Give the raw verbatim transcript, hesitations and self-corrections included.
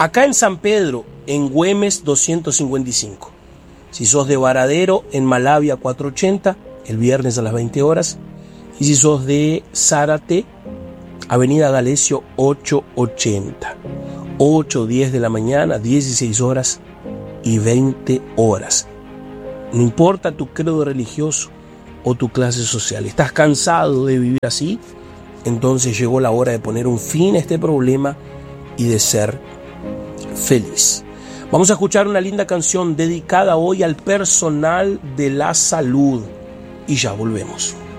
Acá en San Pedro, en Güemes doscientos cincuenta y cinco. Si sos de Varadero, en Malavia cuatrocientos ochenta, el viernes a las veinte horas. Y si sos de Zárate, Avenida Galesio ochocientos ochenta. ocho, diez de la mañana, dieciséis horas y veinte horas. No importa tu credo religioso o tu clase social. ¿Estás cansado de vivir así? Entonces llegó la hora de poner un fin a este problema y de ser feliz. Vamos a escuchar una linda canción dedicada hoy al personal de la salud y ya volvemos.